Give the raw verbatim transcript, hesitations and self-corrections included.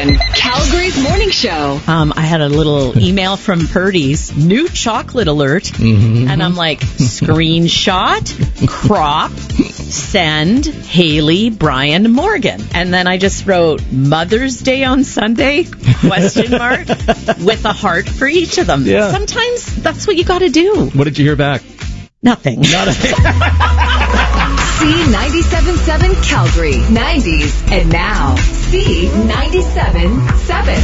ninety-seven, Calgary's morning show. Um, I had a little email from Purdy's, new chocolate alert, Mm-hmm. and I'm like, screenshot, crop, send, Haley, Brian, Morgan. And then I just wrote, Mother's Day on Sunday, question mark, with a heart for each of them. Yeah. Sometimes that's what you got to do. What did you hear back? Nothing. Not a- C ninety-seven point seven Calgary, nineties, and now C ninety-seven point seven.